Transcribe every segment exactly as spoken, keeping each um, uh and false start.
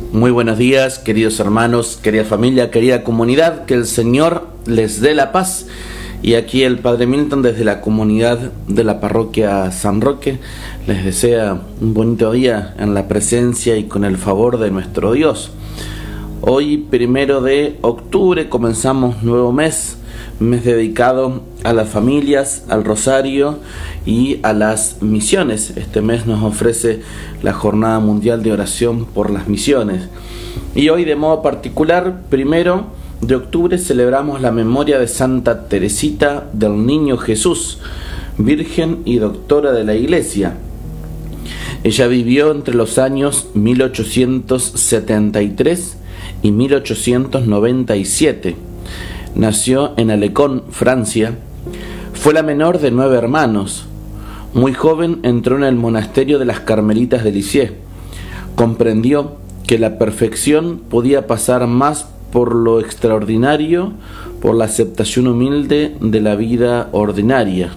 Muy buenos días, queridos hermanos, querida familia, querida comunidad, que el Señor les dé la paz. Y aquí el Padre Milton, desde la comunidad de la parroquia San Roque, les desea un bonito día en la presencia y con el favor de nuestro Dios. Hoy, primero de octubre, comenzamos nuevo mes, mes dedicado a las familias, al rosario y a las misiones. Este mes nos ofrece la Jornada Mundial de Oración por las Misiones. Y hoy, de modo particular, primero de octubre, celebramos la memoria de Santa Teresita del Niño Jesús, Virgen y Doctora de la Iglesia. Ella vivió entre los años mil ochocientos setenta y tres y mil ochocientos noventa y siete. Nació en Alençon, Francia. Fue la menor de nueve hermanos. Muy joven entró en el monasterio de las Carmelitas de Lisieux. Comprendió que la perfección podía pasar más por lo extraordinario, por la aceptación humilde de la vida ordinaria.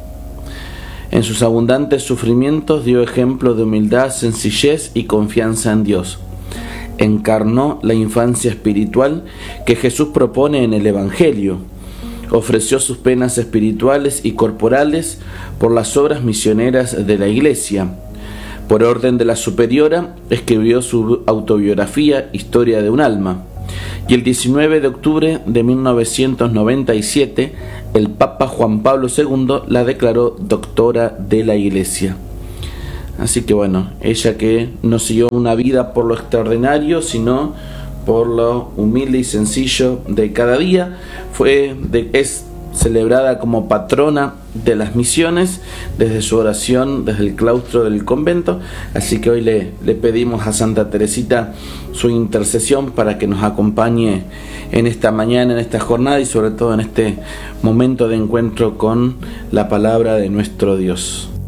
En sus abundantes sufrimientos dio ejemplo de humildad, sencillez y confianza en Dios. Encarnó la infancia espiritual que Jesús propone en el Evangelio. Ofreció sus penas espirituales y corporales por las obras misioneras de la Iglesia. Por orden de la superiora, escribió su autobiografía Historia de un alma. Y el diecinueve de octubre de mil novecientos noventa y siete, el Papa Juan Pablo segundo la declaró doctora de la Iglesia. Así que bueno, ella que no siguió una vida por lo extraordinario, sino por lo humilde y sencillo de cada día, fue de, es celebrada como patrona de las misiones desde su oración, desde el claustro del convento. Así que hoy le, le pedimos a Santa Teresita su intercesión para que nos acompañe en esta mañana, en esta jornada y sobre todo en este momento de encuentro con la palabra de nuestro Dios.